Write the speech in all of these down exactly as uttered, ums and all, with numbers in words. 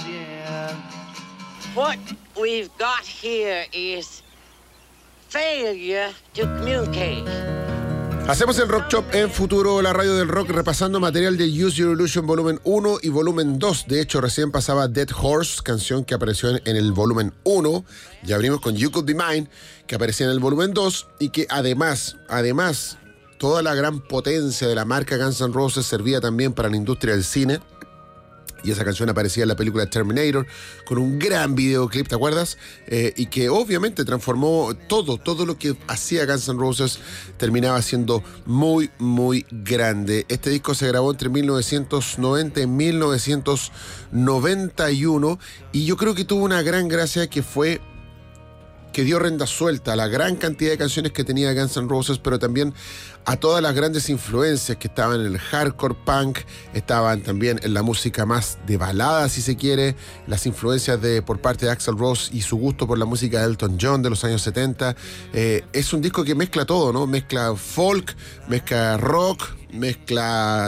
What we've got here is failure to communicate. Hacemos el Rock Shop en Futuro, la radio del rock, repasando material de Use Your Illusion volumen uno y volumen dos. De hecho, recién pasaba Dead Horse, canción que apareció en, en el volumen uno. Ya abrimos con You Could Be Mine, que aparecía en el volumen dos. Y que además, además, toda la gran potencia de la marca Guns N' Roses servía también para la industria del cine. Y esa canción aparecía en la película Terminator con un gran videoclip, ¿te acuerdas? Eh, y que obviamente transformó todo, todo lo que hacía Guns N' Roses terminaba siendo muy, muy grande. Este disco se grabó entre mil novecientos noventa y mil novecientos noventa y uno y yo creo que tuvo una gran gracia que fue que dio rienda suelta a la gran cantidad de canciones que tenía Guns N' Roses, pero también a todas las grandes influencias que estaban en el hardcore punk, estaban también en la música más de balada, si se quiere, las influencias de por parte de Axl Rose y su gusto por la música de Elton John de los años setenta. Eh, es un disco que mezcla todo, ¿no? Mezcla folk, mezcla rock, mezcla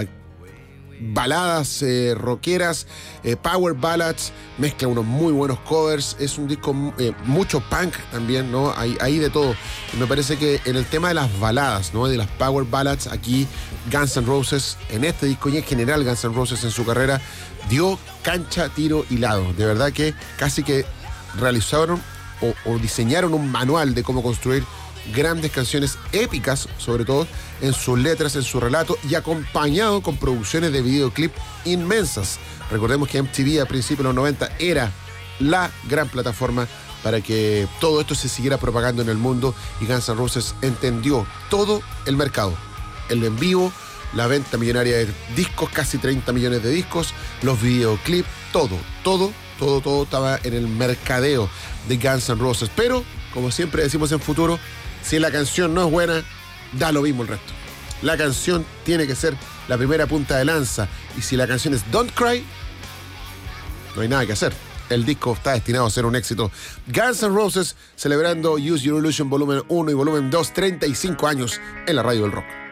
baladas eh, rockeras, eh, power ballads, mezcla unos muy buenos covers. Es un disco eh, mucho punk también, ¿no? Hay, hay de todo. Y me parece que en el tema de las baladas, ¿no? De las power ballads, aquí Guns N' Roses, en este disco y en general Guns N' Roses en su carrera, dio cancha, tiro y lado. De verdad que casi que realizaron o, o diseñaron un manual de cómo construir grandes canciones épicas, sobre todo en sus letras, en su relato, y acompañado con producciones de videoclip inmensas. Recordemos que M T V a principios de los noventa era la gran plataforma para que todo esto se siguiera propagando en el mundo, y Guns N' Roses entendió todo el mercado, el en vivo, la venta millonaria de discos, casi treinta millones de discos, los videoclips, todo, todo, todo, todo estaba en el mercadeo de Guns N' Roses. Pero, como siempre decimos en Futuro, si la canción no es buena, da lo mismo el resto. La canción tiene que ser la primera punta de lanza. Y si la canción es Don't Cry, no hay nada que hacer. El disco está destinado a ser un éxito. Guns N' Roses celebrando Use Your Illusion volumen uno y volumen dos, treinta y cinco años en la radio del rock.